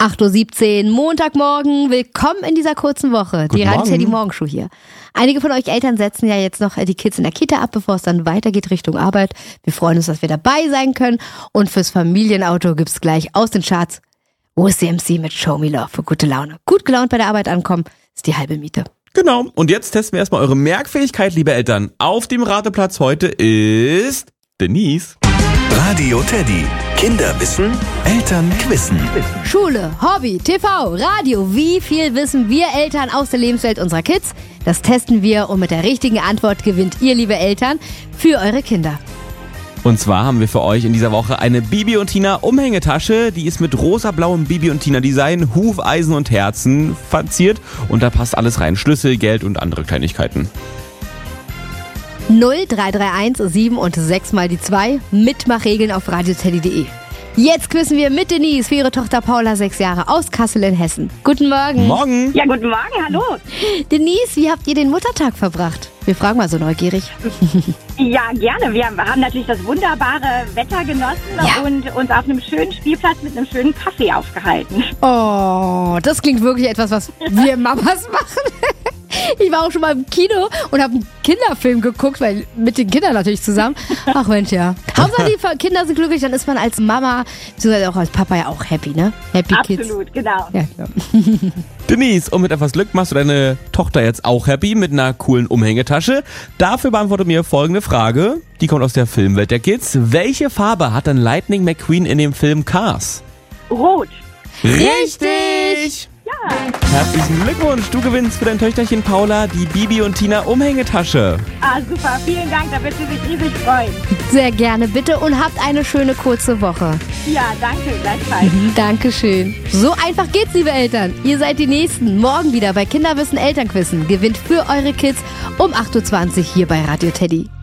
8:17 Uhr, Montagmorgen. Willkommen in dieser kurzen Woche. Guten Die Radio Morgen. Teddy Morgenshow hier. Einige von euch Eltern setzen ja jetzt noch die Kids in der Kita ab, bevor es dann weitergeht Richtung Arbeit. Wir freuen uns, dass wir dabei sein können. Und fürs Familienauto gibt's gleich aus den Charts OCMC mit Show Me Love für gute Laune. Gut gelaunt bei der Arbeit ankommen, ist die halbe Miete. Genau. Und jetzt testen wir erstmal eure Merkfähigkeit, liebe Eltern. Auf dem Rateplatz heute ist Denise. Radio Teddy. Kinder wissen, Eltern quizzen. Schule, Hobby, TV, Radio. Wie viel wissen wir Eltern aus der Lebenswelt unserer Kids? Das testen wir und mit der richtigen Antwort gewinnt ihr, liebe Eltern, für eure Kinder. Und zwar haben wir für euch in dieser Woche eine Bibi und Tina Umhängetasche. Die ist mit rosa-blauem Bibi und Tina Design, Hufeisen und Herzen verziert. Und da passt alles rein. Schlüssel, Geld und andere Kleinigkeiten. 0331 7 und 6 mal die 2. Mitmachregeln auf radioteddy.de. Jetzt quizzen wir mit Denise für ihre Tochter Paula, 6 Jahre, aus Kassel in Hessen. Guten Morgen. Morgen. Ja, guten Morgen, hallo. Denise, wie habt ihr den Muttertag verbracht? Wir fragen mal so neugierig. Ja, gerne. Wir haben natürlich das wunderbare Wetter genossen und uns auf einem schönen Spielplatz mit einem schönen Kaffee aufgehalten. Oh, das klingt wirklich etwas, was wir Mamas machen. Ich war auch schon mal im Kino und habe einen Kinderfilm geguckt, weil mit den Kindern natürlich zusammen. Ach Mensch, ja. Hauptsache die Kinder sind glücklich, dann ist man als Mama, beziehungsweise auch als Papa ja auch happy, ne? Happy Kids. Absolut, genau. Ja, klar. Denise, und mit etwas Glück machst du deine Tochter jetzt auch happy mit einer coolen Umhängetasche. Dafür beantworte mir folgende Frage. Die kommt aus der Filmwelt der Kids. Welche Farbe hat denn Lightning McQueen in dem Film Cars? Rot. Richtig! Ja. Herzlichen Glückwunsch, du gewinnst für dein Töchterchen Paula die Bibi und Tina Umhängetasche. Ah, super. Vielen Dank, da wird sie sich riesig freuen. Sehr gerne, bitte, und habt eine schöne kurze Woche. Ja, danke, gleichfalls. Dankeschön. So einfach geht's, liebe Eltern. Ihr seid die Nächsten. Morgen wieder bei Kinderwissen Elternquissen. Gewinnt für eure Kids um 8:20 Uhr hier bei Radio Teddy.